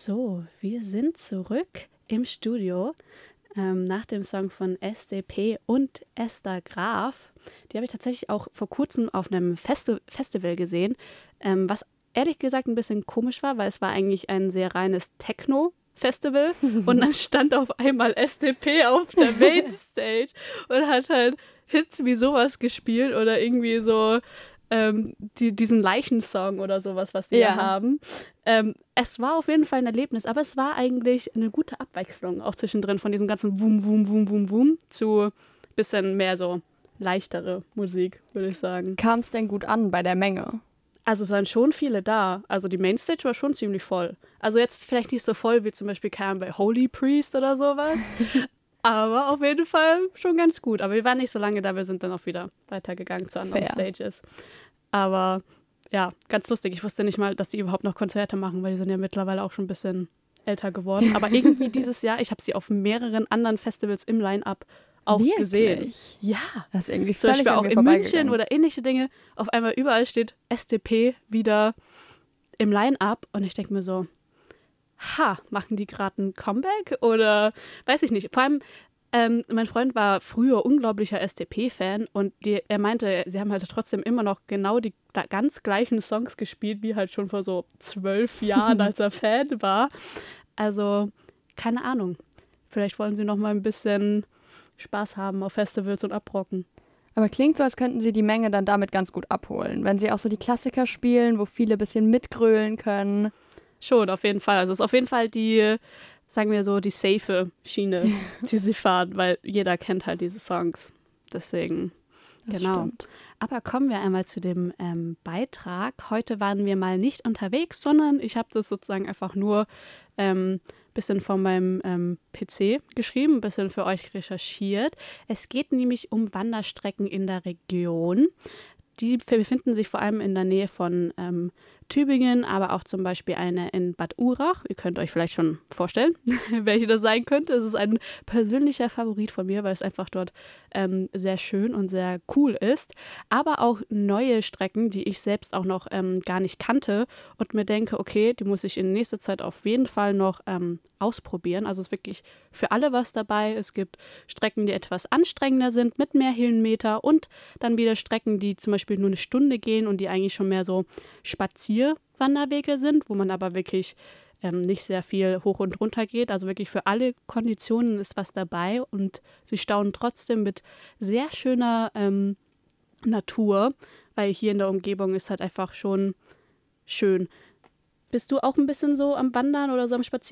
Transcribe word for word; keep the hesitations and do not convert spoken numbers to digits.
So, wir sind zurück im Studio ähm, nach dem Song von S D P und Esther Graf. Die habe ich tatsächlich auch vor kurzem auf einem Festi- Festival gesehen, ähm, was ehrlich gesagt ein bisschen komisch war, weil es war eigentlich ein sehr reines Techno-Festival und dann stand auf einmal S D P auf der Mainstage und hat halt Hits wie sowas gespielt oder irgendwie so ähm, die, diesen Leichensong oder sowas, was die ja Ja. haben. Ähm, es war auf jeden Fall ein Erlebnis, aber es war eigentlich eine gute Abwechslung auch zwischendrin von diesem ganzen Wum, Wum, Wum, Wum, Wum zu bisschen mehr so leichtere Musik, würde ich sagen. Kam es denn gut an bei der Menge? Also es waren schon viele da. Also die Mainstage war schon ziemlich voll. Also jetzt vielleicht nicht so voll wie zum Beispiel Karen bei Holy Priest oder sowas. Aber auf jeden Fall schon ganz gut. Aber wir waren nicht so lange da, wir sind dann auch wieder weitergegangen zu anderen Fair. Stages. Aber ja, ganz lustig. Ich wusste nicht mal, dass die überhaupt noch Konzerte machen, weil die sind ja mittlerweile auch schon ein bisschen älter geworden. Aber irgendwie dieses Jahr, ich habe sie auf mehreren anderen Festivals im Line-Up auch Wirklich? gesehen. Ja. Das ist irgendwie Zum völlig Beispiel an auch mir in München vorbeigegangen. oder ähnliche Dinge. Auf einmal überall steht S D P wieder im Line-Up. Und ich denke mir so, ha, machen die gerade ein Comeback? Oder weiß ich nicht. Vor allem, ähm, mein Freund war früher unglaublicher S D P-Fan und die, er meinte, sie haben halt trotzdem immer noch genau die da- ganz gleichen Songs gespielt, wie halt schon vor so zwölf Jahren, als er Fan war. Also, keine Ahnung. Vielleicht wollen sie noch mal ein bisschen Spaß haben auf Festivals und abrocken. Aber klingt so, als könnten sie die Menge dann damit ganz gut abholen. Wenn sie auch so die Klassiker spielen, wo viele ein bisschen mitgrölen können. Schon, auf jeden Fall. Also es ist auf jeden Fall die, sagen wir so, die safe Schiene, die sie fahren, weil jeder kennt halt diese Songs. Deswegen, Das genau. stimmt. Aber kommen wir einmal zu dem ähm, Beitrag. Heute waren wir mal nicht unterwegs, sondern ich habe das sozusagen einfach nur ein ähm, bisschen von meinem ähm, P C geschrieben, ein bisschen für euch recherchiert. Es geht nämlich um Wanderstrecken in der Region. Die befinden sich vor allem in der Nähe von ähm, Tübingen, aber auch zum Beispiel eine in Bad Urach. Ihr könnt euch vielleicht schon vorstellen, welche das sein könnte. Es ist ein persönlicher Favorit von mir, weil es einfach dort ähm, sehr schön und sehr cool ist. Aber auch neue Strecken, die ich selbst auch noch ähm, gar nicht kannte und mir denke, okay, die muss ich in nächster Zeit auf jeden Fall noch ähm, ausprobieren. Also es ist wirklich für alle was dabei. Es gibt Strecken, die etwas anstrengender sind, mit mehr Höhenmeter und dann wieder Strecken, die zum Beispiel nur eine Stunde gehen und die eigentlich schon mehr so Spazierwanderwege sind, wo man aber wirklich ähm, nicht sehr viel hoch und runter geht. Also wirklich für alle Konditionen ist was dabei und sie staunen trotzdem mit sehr schöner ähm, Natur, weil hier in der Umgebung ist halt einfach schon schön. Bist du auch ein bisschen so am Wandern oder so am Spazieren?